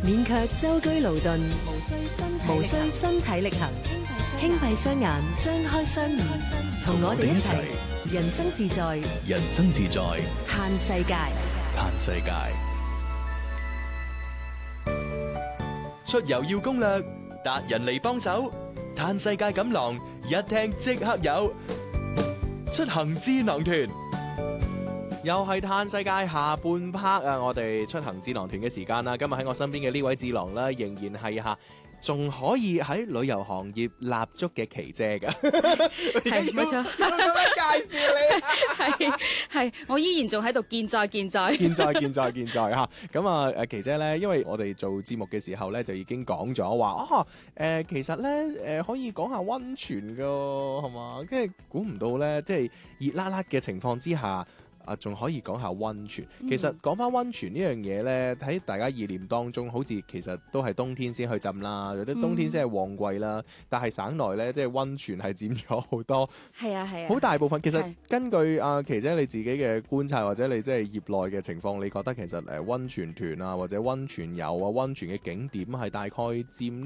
免卻舟車勞頓，無需身體力行，輕閉雙眼，張開雙耳，同我哋一齊人生自在， 人生自在， 嘆世界。 嘆世界。出遊要攻略，達人嚟幫手，嘆世界錦囊一聽即刻有。出行智囊團。 又係嘆世界下半 part 啊！我哋出行智囊團嘅時間啦，今日喺我身邊嘅呢位智囊咧，仍然係仲可以喺旅遊行業立足嘅琪姐㗎。 係冇錯， 咁樣介紹你係，我依然仲喺度健在健在嚇。咁啊，琪姐咧，因為我哋做節目嘅時候咧，就已經講咗話其實咧可以講下溫泉㗎，係嘛？跟住估唔到咧，即係熱辣辣嘅情況之下。仲可以講下溫泉。其實講翻溫泉呢樣嘢呢，喺大家意念當中，好似其實都係冬天先去浸啦，有啲冬天先係旺季啦。但係省內呢，即係溫泉係佔咗好多， 係啊， 好大部分。其實根據琪姐你自己嘅觀察，或者你即係業內嘅情況，你覺得其實溫泉團啊，或者溫泉遊啊，溫泉嘅景點係大概佔